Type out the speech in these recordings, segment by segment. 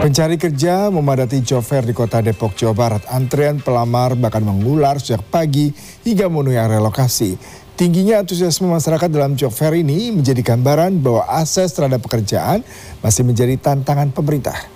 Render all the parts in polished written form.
Pencari kerja memadati job fair di kota Depok, Jawa Barat. Antrean pelamar bahkan mengular sejak pagi hingga memenuhi area lokasi. Tingginya antusiasme masyarakat dalam job fair ini menjadi gambaran bahwa akses terhadap pekerjaan masih menjadi tantangan pemerintah.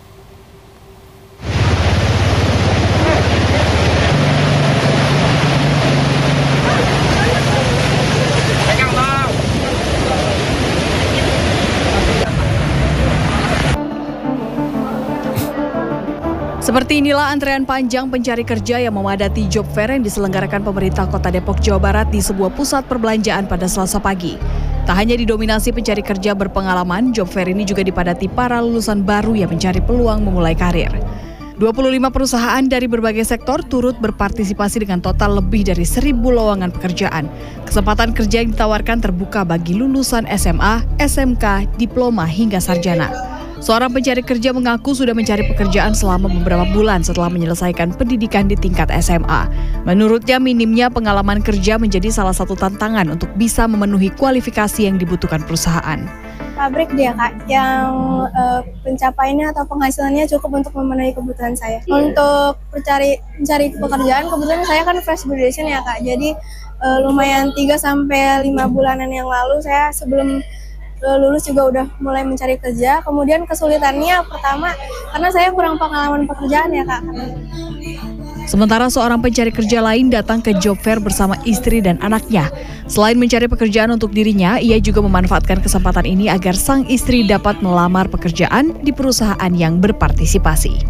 Seperti inilah antrean panjang pencari kerja yang memadati job fair yang diselenggarakan pemerintah Kota Depok, Jawa Barat di sebuah pusat perbelanjaan pada Selasa pagi. Tak hanya didominasi pencari kerja berpengalaman, job fair ini juga dipadati para lulusan baru yang mencari peluang memulai karir. 25 perusahaan dari berbagai sektor turut berpartisipasi dengan total lebih dari 1.000 lowongan pekerjaan. Kesempatan kerja yang ditawarkan terbuka bagi lulusan SMA, SMK, diploma hingga sarjana. Seorang pencari kerja mengaku sudah mencari pekerjaan selama beberapa bulan setelah menyelesaikan pendidikan di tingkat SMA. Menurutnya, minimnya pengalaman kerja menjadi salah satu tantangan untuk bisa memenuhi kualifikasi yang dibutuhkan perusahaan. Pabrik dia Kak, yang pencapaiannya atau penghasilannya cukup untuk memenuhi kebutuhan saya. Untuk mencari pekerjaan, kebetulan saya kan fresh graduation ya Kak, jadi lumayan 3-5 bulanan yang lalu saya sebelum lulus juga udah mulai mencari kerja. Kemudian kesulitannya pertama karena saya kurang pengalaman pekerjaan ya Kak. Sementara seorang pencari kerja lain datang ke job fair bersama istri dan anaknya. Selain mencari pekerjaan untuk dirinya, ia juga memanfaatkan kesempatan ini agar sang istri dapat melamar pekerjaan di perusahaan yang berpartisipasi.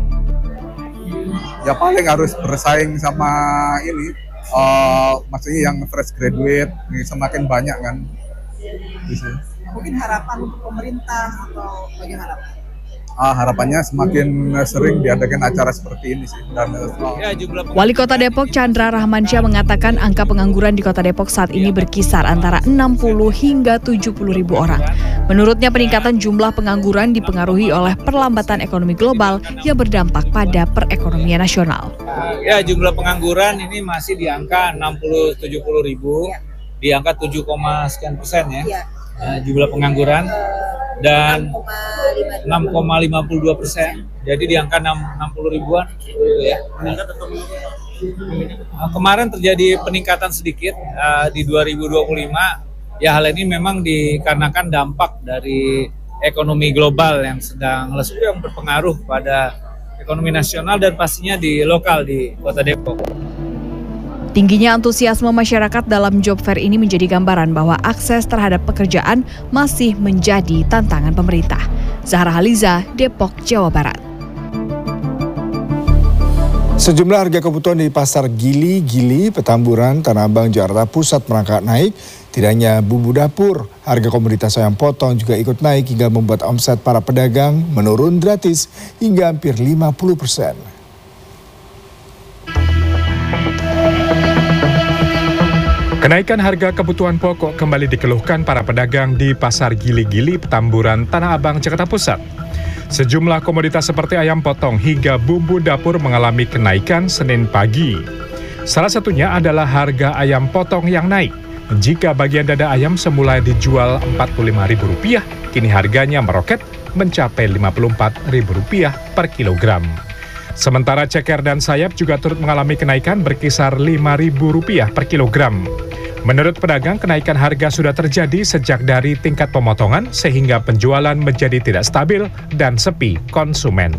Ya paling harus bersaing sama ini, maksudnya yang fresh graduate, semakin banyak kan. Bisa. Mungkin harapan untuk pemerintah atau bagaimana? Harapannya semakin sering diadakan acara seperti ini sih. Dan, Wali Kota Depok Chandra Rahmansyah mengatakan angka pengangguran di Kota Depok saat ini berkisar antara 60 hingga 70 ribu orang. Menurutnya peningkatan jumlah pengangguran dipengaruhi oleh perlambatan ekonomi global yang berdampak pada perekonomian nasional. Ya, jumlah pengangguran ini masih di angka 60-70 ribu, di angka 7, sekian persen ya. Jumlah pengangguran dan 6,52%, jadi di angka 60 ribuan ya. Kemarin terjadi peningkatan sedikit di 2025. Ya, hal ini memang dikarenakan dampak dari ekonomi global yang sedang lesu yang berpengaruh pada ekonomi nasional dan pastinya di lokal di Kota Depok. Tingginya antusiasme masyarakat dalam job fair ini menjadi gambaran bahwa akses terhadap pekerjaan masih menjadi tantangan pemerintah. Zahra Haliza, Depok, Jawa Barat. Sejumlah harga kebutuhan di pasar Gili, Petamburan, Tanah Abang, Jakarta Pusat merangkak naik. Tidak hanya bumbu dapur, harga komoditas ayam potong juga ikut naik hingga membuat omset para pedagang menurun gratis hingga hampir 50%. Kenaikan harga kebutuhan pokok kembali dikeluhkan para pedagang di Pasar Gili, Petamburan, Tanah Abang, Jakarta Pusat. Sejumlah komoditas seperti ayam potong hingga bumbu dapur mengalami kenaikan Senin pagi. Salah satunya adalah harga ayam potong yang naik. Jika bagian dada ayam semula dijual Rp45.000, kini harganya meroket mencapai Rp54.000 per kilogram. Sementara ceker dan sayap juga turut mengalami kenaikan berkisar Rp5.000 per kilogram. Menurut pedagang, kenaikan harga sudah terjadi sejak dari tingkat pemotongan sehingga penjualan menjadi tidak stabil dan sepi konsumen.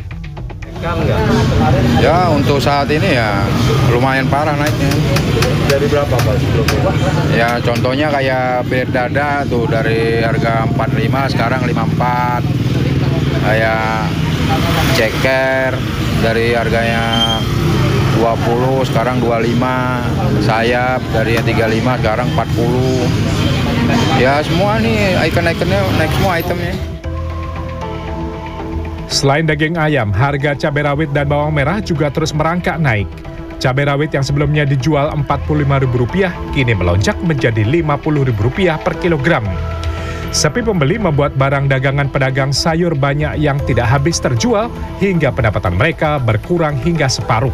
Ya, untuk saat ini ya lumayan parah naiknya. Dari berapa Pak sebelumnya? Ya, contohnya kayak piring dada tuh dari harga 45 sekarang 54. Kayak ceker dari harganya 20 sekarang 25, sayap dari yang 35 sekarang 40. Ya semua nih ikan-ikannya naik semua itemnya. Selain daging ayam, harga cabai rawit dan bawang merah juga terus merangkak naik. Cabai rawit yang sebelumnya dijual Rp45.000 kini melonjak menjadi Rp50.000 per kilogram. Sepi pembeli membuat barang dagangan pedagang sayur banyak yang tidak habis terjual hingga pendapatan mereka berkurang hingga separuh.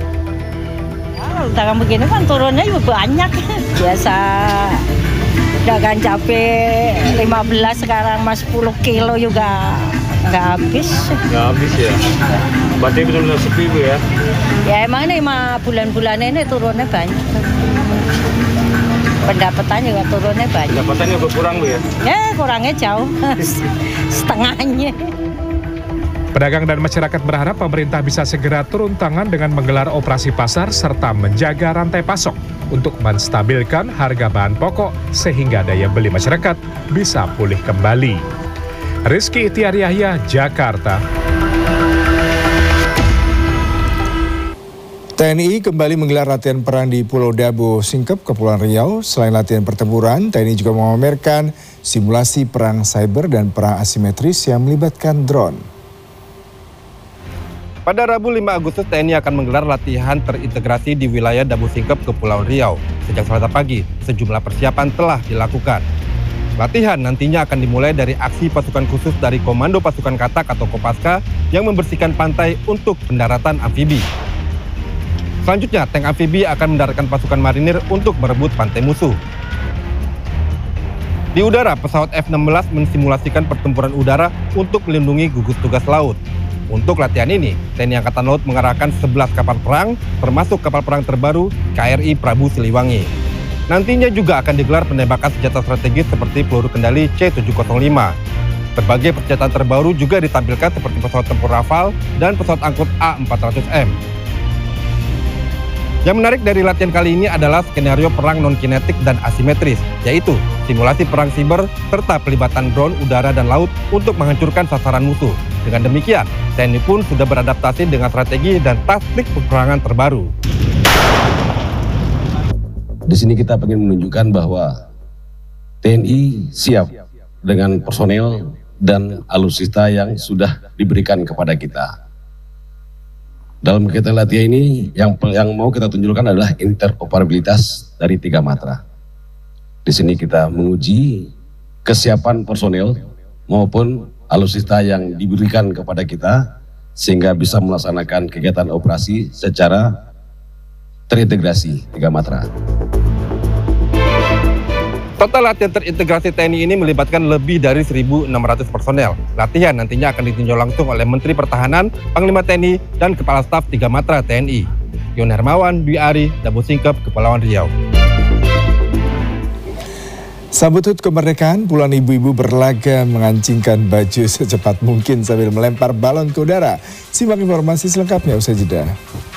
Dagang begini kan turunnya juga banyak. Biasa dagang cabai 15 sekarang mas 10 kilo juga Nggak habis. Nggak habis ya? Berarti benar-benar sepi Bu ya? Ya emang ini bulan-bulan ini turunnya banyak. Pendapatannya juga turunnya banyak. Pendapatannya berkurang Bu ya? Ya kurangnya jauh, setengahnya. Pedagang dan masyarakat berharap pemerintah bisa segera turun tangan dengan menggelar operasi pasar serta menjaga rantai pasok untuk menstabilkan harga bahan pokok sehingga daya beli masyarakat bisa pulih kembali. Rizky Ihtiar Yahya, Jakarta. TNI kembali menggelar latihan perang di Pulau Dabo Singkep, Kepulauan Riau. Selain latihan pertempuran, TNI juga memamerkan simulasi perang cyber dan perang asimetris yang melibatkan drone. Pada Rabu 5 Agustus, TNI akan menggelar latihan terintegrasi di wilayah Dabo Singkep, Kepulauan Riau. Sejak Selasa pagi, sejumlah persiapan telah dilakukan. Latihan nantinya akan dimulai dari aksi pasukan khusus dari Komando Pasukan Katak atau Kopaska yang membersihkan pantai untuk pendaratan amfibi. Selanjutnya, tank amfibi akan mendaratkan pasukan marinir untuk merebut pantai musuh. Di udara, pesawat F-16 mensimulasikan pertempuran udara untuk melindungi gugus tugas laut. Untuk latihan ini, TNI Angkatan Laut mengerahkan 11 kapal perang, termasuk kapal perang terbaru KRI Prabu Siliwangi. Nantinya juga akan digelar penembakan senjata strategis seperti peluru kendali C-705. Berbagai persenjataan terbaru juga ditampilkan seperti pesawat tempur Rafale dan pesawat angkut A-400M. Yang menarik dari latihan kali ini adalah skenario perang non-kinetik dan asimetris, yaitu simulasi perang siber serta pelibatan drone, udara, dan laut untuk menghancurkan sasaran musuh. Dengan demikian, TNI pun sudah beradaptasi dengan strategi dan taktik peperangan terbaru. Di sini kita ingin menunjukkan bahwa TNI siap dengan personel dan alutsista yang sudah diberikan kepada kita. Dalam kegiatan latihan ini, yang mau kita tunjukkan adalah interoperabilitas dari 3 matra. Di sini kita menguji kesiapan personel maupun alutsista yang diberikan kepada kita sehingga bisa melaksanakan kegiatan operasi secara terintegrasi 3 matra. Total latihan terintegrasi TNI ini melibatkan lebih dari 1.600 personel. Latihan nantinya akan ditinjau langsung oleh Menteri Pertahanan, Panglima TNI, dan Kepala Staf 3 Matra TNI. Yon Hermawan, Dwi Ari, Dabo Singkep, Kepulauan Riau. Sambut HUT kemerdekaan, puluhan ibu-ibu berlaga mengancingkan baju secepat mungkin sambil melempar balon ke udara. Simak informasi selengkapnya usai jeda.